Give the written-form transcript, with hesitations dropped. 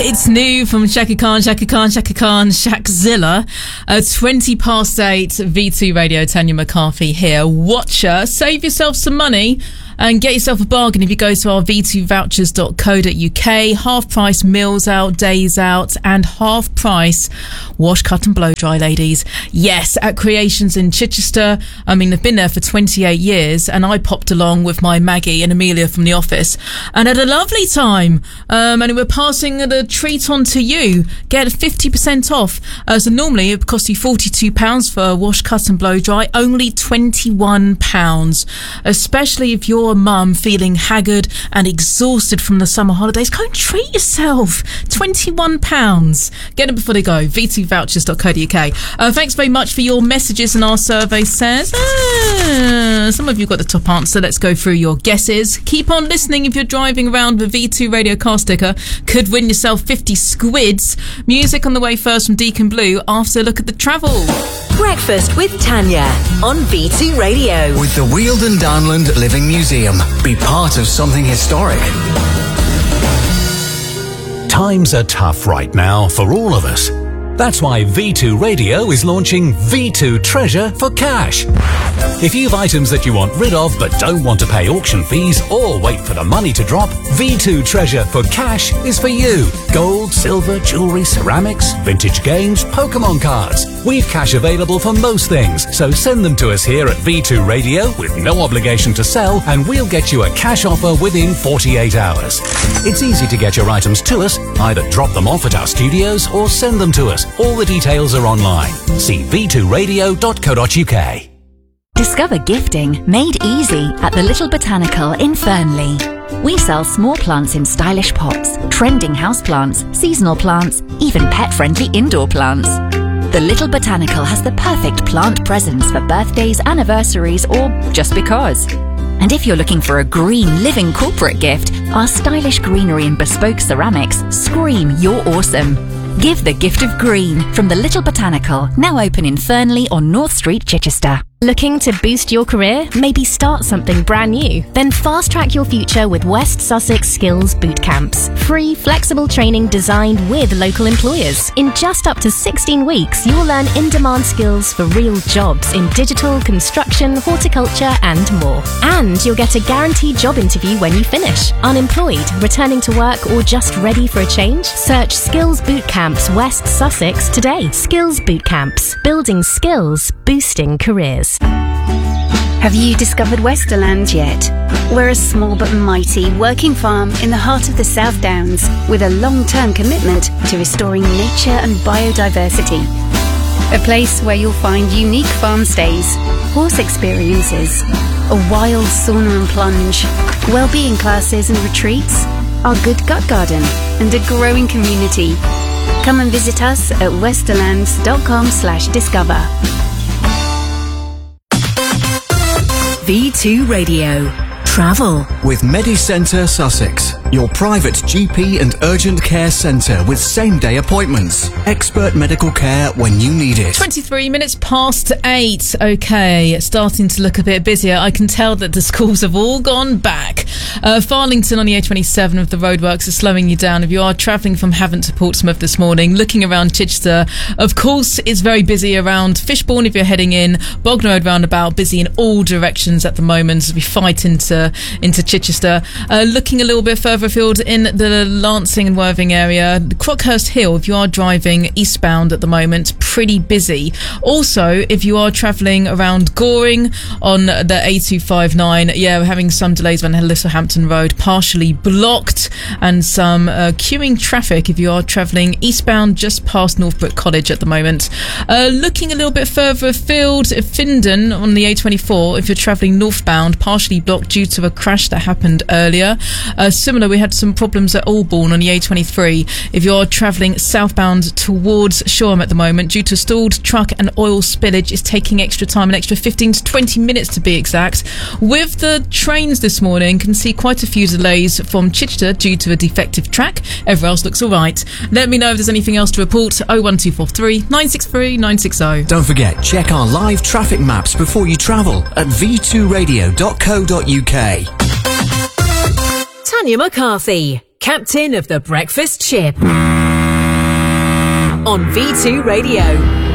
It's new from Shaka Khan, Shakzilla. 20 past 8, V2 Radio, Tanya McCarthy here. Watcher, save yourself some money and get yourself a bargain if you go to our v2vouchers.co.uk. Half price meals out, days out, and half price wash, cut and blow dry, ladies. Yes, at Creations in Chichester. I mean, they've been there for 28 years, and I popped along with my Maggie and Amelia from the office and had a lovely time. And we're passing the treat on to you. Get 50% off. So normally it would cost you £42 for a wash, cut and blow dry, only £21. Especially if you're a mum feeling haggard and exhausted from the summer holidays. Go and treat yourself. £21. Get them before they go. v2vouchers.co.uk. Thanks very much for your messages, and our survey says some of you got the top answer. Let's go through your guesses. Keep on listening if you're driving around with V2 Radio car sticker. Could win yourself 50 squids. Music on the way first from Deacon Blue after a look at the travel. Breakfast with Tanya on V2 Radio. With the Wealdon Downland Living Museum. Be part of something historic. Times are tough right now for all of us. That's why V2 Radio is launching V2 Treasure for cash. If you've items that you want rid of but don't want to pay auction fees or wait for the money to drop, V2 Treasure for cash is for you. Gold, silver, jewellery, ceramics, vintage games, Pokemon cards. We've cash available for most things, so send them to us here at V2 Radio with no obligation to sell, and we'll get you a cash offer within 48 hours. It's easy to get your items to us. Either drop them off at our studios or send them to us. All the details are online. See v2radio.co.uk. Discover gifting made easy at the Little Botanical in Fernley. We sell small plants in stylish pots, trending houseplants, seasonal plants, even pet-friendly indoor plants. The Little Botanical has the perfect plant presents for birthdays, anniversaries, or just because. And if you're looking for a green living corporate gift, our stylish greenery and bespoke ceramics scream you're awesome. Give the gift of green from the Little Botanical, now open in Fernley on North Street, Chichester. Looking to boost your career? Maybe start something brand new? Then fast-track your future with West Sussex Skills Boot Camps. Free, flexible training designed with local employers. In just up to 16 weeks, you'll learn in-demand skills for real jobs in digital, construction, horticulture and more. And you'll get a guaranteed job interview when you finish. Unemployed, returning to work or just ready for a change? Search Skills Boot Camps West Sussex today. Skills Boot Camps. Building skills, boosting careers. Have you discovered Westerland yet? We're a small but mighty working farm in the heart of the South Downs with a long-term commitment to restoring nature and biodiversity. A place where you'll find unique farm stays, horse experiences, a wild sauna and plunge, well-being classes and retreats, our good gut garden and a growing community. Come and visit us at westerlands.com/discover. V2 Radio. Travel. With MediCentre Sussex, your private GP and urgent care centre with same-day appointments. Expert medical care when you need it. 23 minutes past 8. Okay, it's starting to look a bit busier. I can tell that the schools have all gone back. Farlington on the A27 of the roadworks is slowing you down. If you are travelling from Havant to Portsmouth this morning, looking around Chichester, of course, it's very busy around Fishbourne if you're heading in. Bognor Road roundabout, busy in all directions at the moment as we fight into Chichester. Looking a little bit further afield in the Lancing and Worthing area, Crockhurst Hill, if you are driving eastbound at the moment, pretty busy. Also, if you are travelling around Goring on the A259, we're having some delays on Littlehampton Road, partially blocked, and some queuing traffic if you are travelling eastbound just past Northbrook College at the moment. Looking a little bit further afield, Findon on the A24, if you're travelling northbound, partially blocked due to a crash that happened earlier. Similar, we had some problems at Albourne on the A23 if you're travelling southbound towards Shoreham at the moment due to stalled truck and oil spillage. Is taking extra time, an extra 15 to 20 minutes to be exact. With the trains this morning, can see quite a few delays from Chichester due to a defective track. Everywhere else looks alright. Let me know if there's anything else to report. 01243 963 960. Don't forget, check our live traffic maps before you travel at v2radio.co.uk. Tanya McCarthy. captain of the breakfast ship. On V2 Radio.